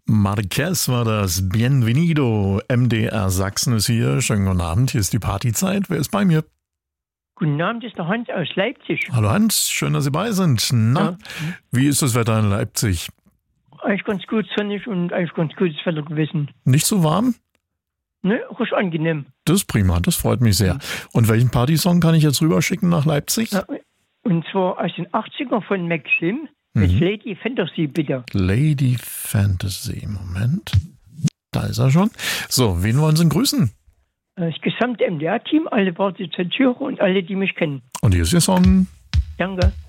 Marquez war das. Bienvenido. MDR Sachsen ist hier. Schönen guten Abend. Hier ist die Partyzeit. Wer ist bei mir? Guten Abend, das ist der Hans aus Leipzig. Hallo Hans, schön, dass Sie bei sind. Na, Ja. wie ist das Wetter in Leipzig? Eigentlich ganz gut sonnig und eigentlich ganz gutes Wetter gewesen. Nicht so warm? Ne, ruhig angenehm. Das ist prima, das freut mich sehr. Und welchen Partysong kann ich jetzt rüberschicken nach Leipzig? Ja, und zwar aus den 80ern von Maxim mit Lady Fantasy, bitte. Lady Fantasy, Moment. Da ist er schon. So, wen wollen Sie denn grüßen? Das gesamte MDR-Team, alle Partizipierer und alle, die mich kennen. Und hier ist Ihr Song. Danke.